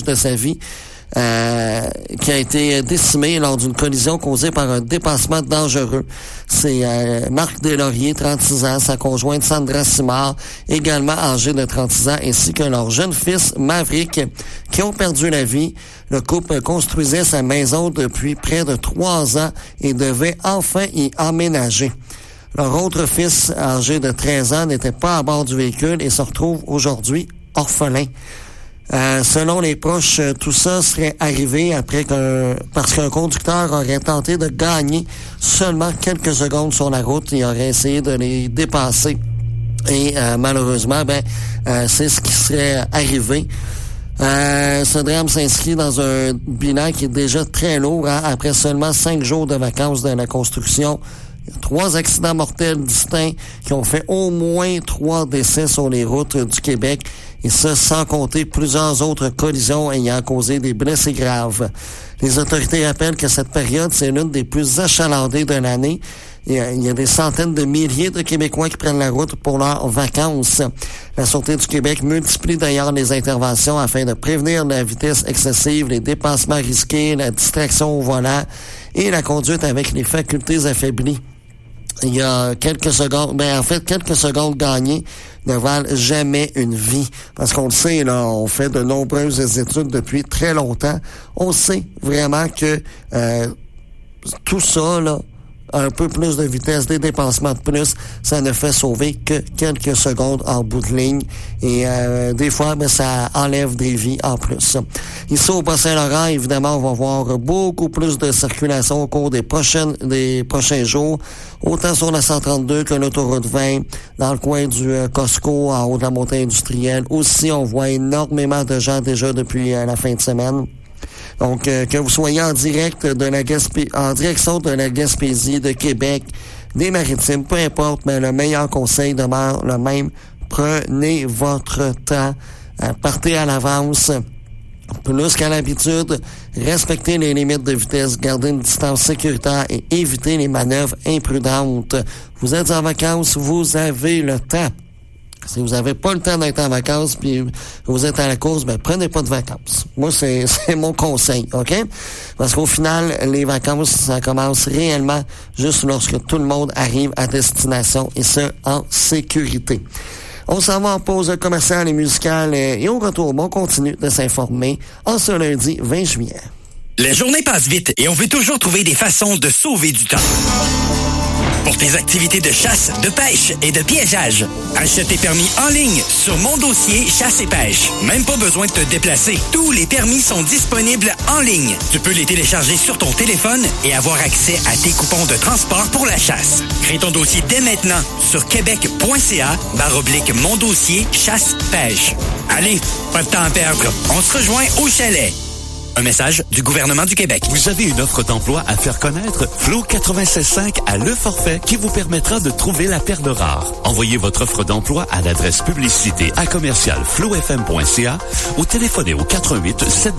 de sa vie, qui a été décimé lors d'une collision causée par un dépassement dangereux. C'est Marc Deslauriers, 36 ans, sa conjointe Sandra Simard, également âgée de 36 ans, ainsi que leur jeune fils Maverick, qui ont perdu la vie. Le couple construisait sa maison depuis près de 3 ans et devait enfin y emménager. Leur autre fils, âgé de 13 ans, n'était pas à bord du véhicule et se retrouve aujourd'hui orphelin. Selon les proches, tout ça serait arrivé parce qu'un conducteur aurait tenté de gagner seulement quelques secondes sur la route. Il aurait essayé de les dépasser. Et malheureusement, c'est ce qui serait arrivé. Ce drame s'inscrit dans un bilan qui est déjà très lourd, hein, après seulement 5 jours de vacances de la construction. Il y a 3 accidents mortels distincts qui ont fait au moins 3 décès sur les routes du Québec, et ça sans compter plusieurs autres collisions ayant causé des blessés graves. Les autorités rappellent que cette période, c'est l'une des plus achalandées de l'année. Il y a des centaines de milliers de Québécois qui prennent la route pour leurs vacances. La Sûreté du Québec multiplie d'ailleurs les interventions afin de prévenir la vitesse excessive, les dépassements risqués, la distraction au volant et la conduite avec les facultés affaiblies. Il y a quelques secondes, quelques secondes gagnées ne valent jamais une vie. Parce qu'on le sait, là, on fait de nombreuses études depuis très longtemps. On sait vraiment que tout ça, là, un peu plus de vitesse, des dépassements de plus, ça ne fait sauver que quelques secondes en bout de ligne. Et des fois, ça enlève des vies en plus. Ici au Bas-Saint-Laurent, évidemment, on va voir beaucoup plus de circulation au cours des prochains jours, autant sur la 132 que l'autoroute 20, dans le coin du Costco, en haut de la montée industrielle. Aussi, on voit énormément de gens déjà depuis la fin de semaine. Donc, que vous soyez en direction de la Gaspésie, de Québec, des Maritimes, peu importe, mais le meilleur conseil demeure le même. Prenez votre temps, partez à l'avance, plus qu'à l'habitude, respectez les limites de vitesse, gardez une distance sécuritaire et évitez les manœuvres imprudentes. Vous êtes en vacances, vous avez le temps. Si vous n'avez pas le temps d'être en vacances puis vous êtes à la course, prenez pas de vacances. Moi, c'est mon conseil, OK? Parce qu'au final, les vacances, ça commence réellement juste lorsque tout le monde arrive à destination et ce, en sécurité. On s'en va en pause commerciale et musicale et au retour, on continue de s'informer en ce lundi 20 juillet. Les journées passent vite et on veut toujours trouver des façons de sauver du temps. Pour tes activités de chasse, de pêche et de piégeage, achète tes permis en ligne sur Mon Dossier Chasse et Pêche. Même pas besoin de te déplacer. Tous les permis sont disponibles en ligne. Tu peux les télécharger sur ton téléphone et avoir accès à tes coupons de transport pour la chasse. Crée ton dossier dès maintenant sur québec.ca/Mon Dossier Chasse Pêche. Allez, pas de temps à perdre. On se rejoint au chalet. Un message du gouvernement du Québec. Vous avez une offre d'emploi à faire connaître? Flow 96.5 a le forfait qui vous permettra de trouver la perle rare. Envoyez votre offre d'emploi à l'adresse publicité@flowfm.ca ou téléphonez au 88 7